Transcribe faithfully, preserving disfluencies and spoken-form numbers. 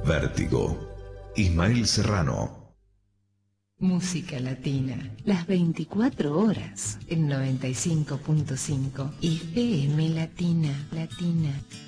Vértigo. Ismael Serrano. Música latina, las veinticuatro horas, en noventa y cinco punto cinco F M Latina, Latina.